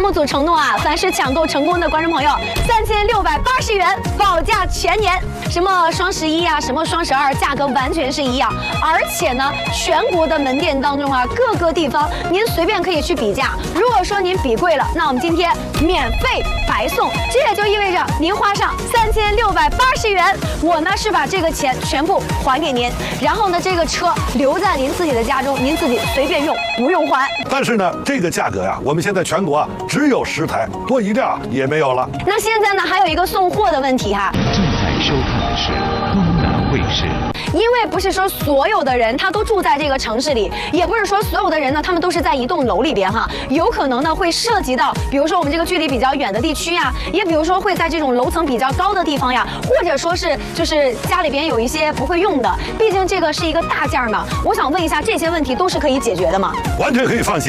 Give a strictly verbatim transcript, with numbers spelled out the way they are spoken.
户组承诺啊，凡是抢购成功的观众朋友，三千六百八十元保价全年。什么双十一啊，什么双十二，价格完全是一样。而且呢，全国的门店当中啊，各个地方您随便可以去比价。如果说您比贵了，那我们今天免费白送。这也就意味着您花上三千六百八十元，我呢是把这个钱全部还给您，然后呢，这个车留在您自己的家中，您自己随便用，不用还。 但是呢，这个价格呀，我们现在全国啊只有十台，多一辆也没有了。 那现在呢，还有一个送货的问题哈。 正在收看的是东南卫视。 因为不是说所有的人他都住在这个城市里，也不是说所有的人呢他们都是在一栋楼里边哈，有可能呢会涉及到，比如说我们这个距离比较远的地区呀，也比如说会在这种楼层比较高的地方呀，或者说是就是家里边有一些不会用的，毕竟这个是一个大件嘛。我想问一下，这些问题都是可以解决的吗？ 完全可以放心。